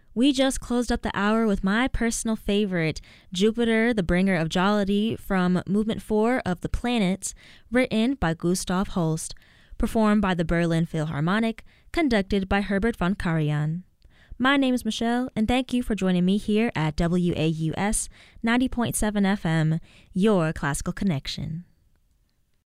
We just closed up the hour with my personal favorite, Jupiter, the Bringer of Jollity, from Movement 4 of The Planets, written by Gustav Holst, performed by the Berlin Philharmonic, conducted by Herbert von Karajan. My name is Michelle, and thank you for joining me here at WAUS 90.7 FM, your classical connection.